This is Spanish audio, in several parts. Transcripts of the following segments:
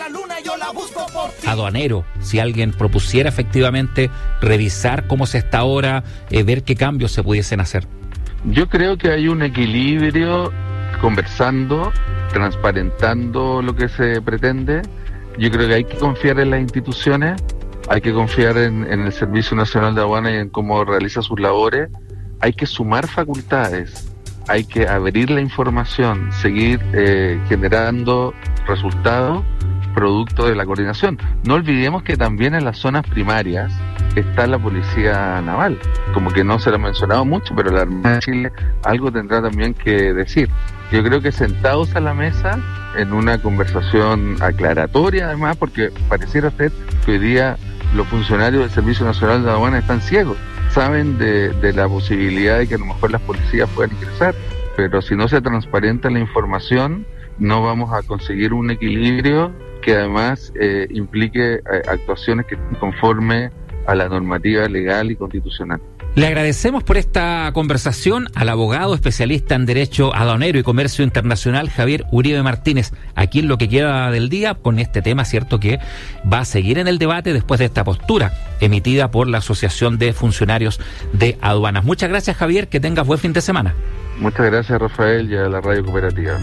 aduanero, si alguien propusiera efectivamente revisar cómo se está ahora, ver qué cambios se pudiesen hacer? Yo creo que hay un equilibrio conversando, transparentando lo que se pretende. Yo creo que hay que confiar en las instituciones, hay que confiar en el Servicio Nacional de Aduanas y en cómo realiza sus labores. Hay que sumar facultades, hay que abrir la información, seguir generando resultados producto de la coordinación. No olvidemos que también en las zonas primarias está la Policía Naval, como que no se lo ha mencionado mucho, pero la Armada de Chile algo tendrá también que decir. Yo creo que sentados a la mesa, en una conversación aclaratoria además, porque pareciera ser que hoy día los funcionarios del Servicio Nacional de Aduanas están ciegos, saben de la posibilidad de que a lo mejor las policías puedan ingresar, pero si no se transparenta la información, no vamos a conseguir un equilibrio que además implique actuaciones que estén conforme a la normativa legal y constitucional. Le agradecemos por esta conversación al abogado especialista en Derecho Aduanero y Comercio Internacional, Javier Uribe Martínez, aquí en lo que queda del día, con este tema, cierto, que va a seguir en el debate después de esta postura emitida por la Asociación de Funcionarios de Aduanas. Muchas gracias, Javier, que tengas buen fin de semana. Muchas gracias, Rafael, y a la Radio Cooperativa.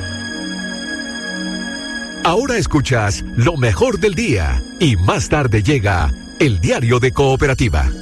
Ahora escuchas lo mejor del día y más tarde llega el Diario de Cooperativa.